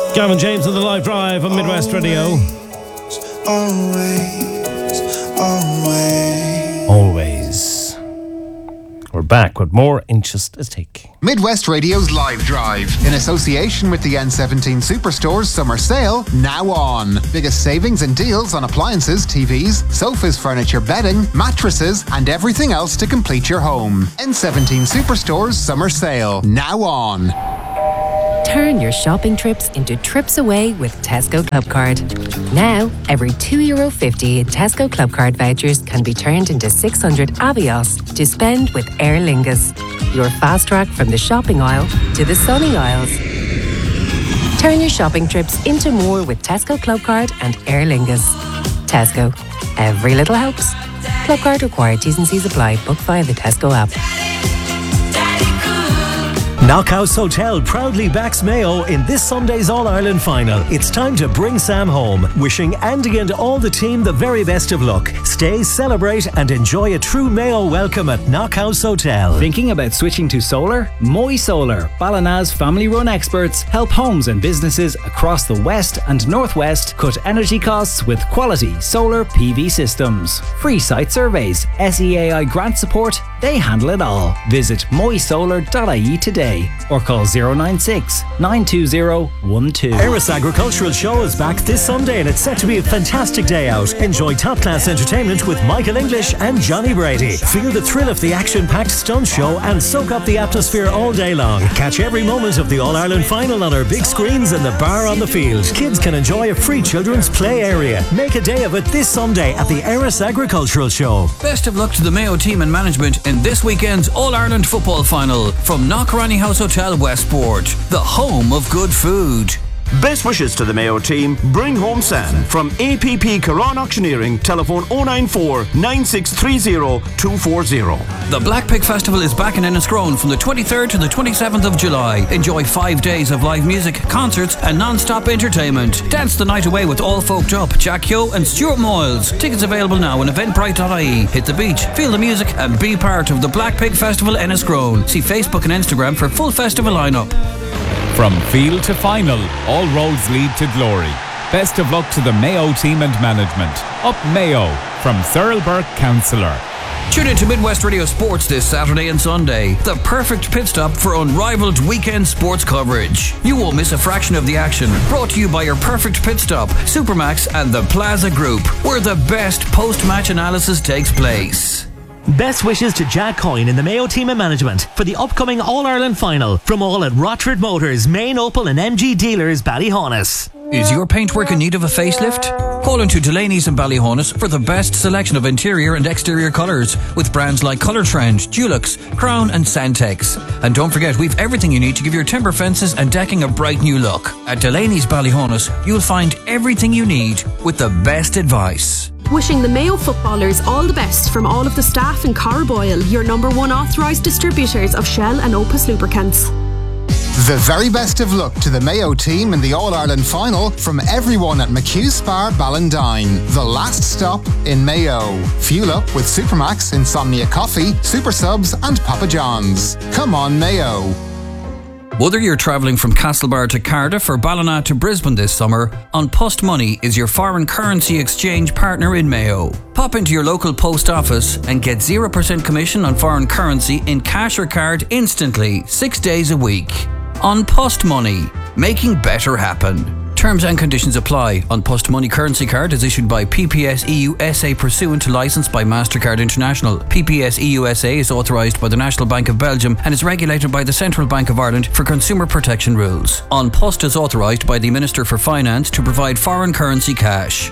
Gavin James on the live drive on Midwest Radio. Always. We're back with more in just a tick. Midwest Radio's live drive, in association with the N17 Superstores Summer Sale, now on. Biggest savings and deals on appliances, TVs, sofas, furniture, bedding, mattresses, and everything else to complete your home. N17 Superstores Summer Sale, now on. Turn your shopping trips into trips away with Tesco Clubcard. Now, every €2.50 in Tesco Clubcard vouchers can be turned into 600 Avios to spend with Aer Lingus. Your fast track from the shopping aisle to the sunny aisles. Turn your shopping trips into more with Tesco Clubcard and Aer Lingus. Tesco. Every little helps. Clubcard required. T's and C's apply. Book via the Tesco app. Knockhouse Hotel proudly backs Mayo in this Sunday's All-Ireland final. It's time to bring Sam home. Wishing Andy and all the team the very best of luck. Stay, celebrate and enjoy a true Mayo welcome at Knockhouse Hotel. Thinking about switching to solar? Moy Solar, Ballina's family-run experts, help homes and businesses across the west and northwest cut energy costs with quality solar PV systems. Free site surveys, SEAI grant support, they handle it all. Visit moysolar.ie today or call 096 920 12. Eris Agricultural Show is back this Sunday and it's set to be a fantastic day out. Enjoy top-class entertainment with Michael English and Johnny Brady. Feel the thrill of the action-packed stunt show and soak up the atmosphere all day long. Catch every moment of the All-Ireland final on our big screens and the bar on the field. Kids can enjoy a free children's play area. Make a day of it this Sunday at the Eris Agricultural Show. Best of luck to the Mayo team and management in this weekend's All-Ireland football final from Knockranny House Hotel Westport, the home of good food. Best wishes to the Mayo team. Bring home Sam from APP Caron Auctioneering. Telephone 094 9630 240. The Black Pig Festival is back in Enniscrone from the 23rd to the 27th of July. Enjoy 5 days of live music, concerts and non-stop entertainment. Dance the night away with All Folked Up, Jack Yo and Stuart Moyles. Tickets available now on eventbrite.ie. Hit the beach, feel the music and be part of the Black Pig Festival Enniscrone. See Facebook and Instagram for full festival lineup. From field to final, all roads lead to glory. Best of luck to the Mayo team and management. Up Mayo from Thurlburg Councillor. Tune in to Midwest Radio Sports this Saturday and Sunday. The perfect pit stop for unrivaled weekend sports coverage. You won't miss a fraction of the action. Brought to you by your perfect pit stop, Supermax and the Plaza Group, where the best post-match analysis takes place. Best wishes to Jack Coyne in the Mayo team and management for the upcoming All-Ireland final from all at Rochford Motors, main Opel and MG dealers, Ballyhonus. Is your paintwork in need of a facelift? Call into Delaney's in Ballyhonus for the best selection of interior and exterior colours with brands like Colour Trend, Dulux, Crown and Santex. And don't forget, we've everything you need to give your timber fences and decking a bright new look. At Delaney's Ballyhonus, you'll find everything you need with the best advice. Wishing the Mayo footballers all the best from all of the staff in Carboyle, your number one authorised distributors of Shell and Opus lubricants. The very best of luck to the Mayo team in the All-Ireland final from everyone at McHugh Spa Ballindine, the last stop in Mayo. Fuel up with Supermax, Insomnia Coffee, Super Subs and Papa John's. Come on Mayo. Whether you're travelling from Castlebar to Cardiff or Ballina to Brisbane this summer, An Post Money is your foreign currency exchange partner in Mayo. Pop into your local post office and get 0% commission on foreign currency in cash or card instantly, 6 days a week. An Post Money, making better happen. Terms and conditions apply. An Post Money currency card is issued by PPS EU SA pursuant to licence by MasterCard International. PPS EU SA is authorised by the National Bank of Belgium and is regulated by the Central Bank of Ireland for consumer protection rules. An Post is authorised by the Minister for Finance to provide foreign currency cash.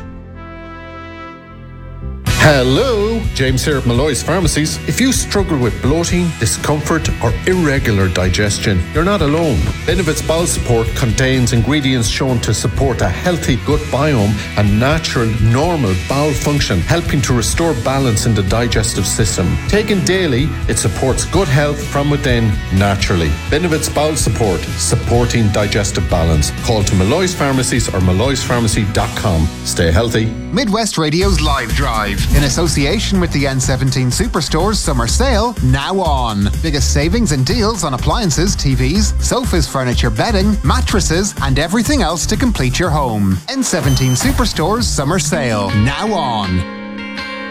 Hello, James here at Malloy's Pharmacies. If you struggle with bloating, discomfort or irregular digestion, you're not alone. Benevit's Bowel Support contains ingredients shown to support a healthy gut biome and natural, normal bowel function, helping to restore balance in the digestive system. Taken daily, it supports gut health from within naturally. Benevit's Bowel Support, supporting digestive balance. Call to Malloy's Pharmacies or malloyspharmacy.com. Stay healthy. Midwest Radio's live drive, in association with the N17 Superstores Summer Sale, now on. Biggest savings and deals on appliances, TVs, sofas, furniture, bedding, mattresses, and everything else to complete your home. N17 Superstores Summer Sale, now on.